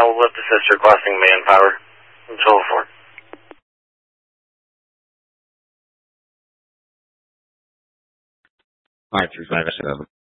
I'll lift assist requesting manpower. Control 4. Alright, 357.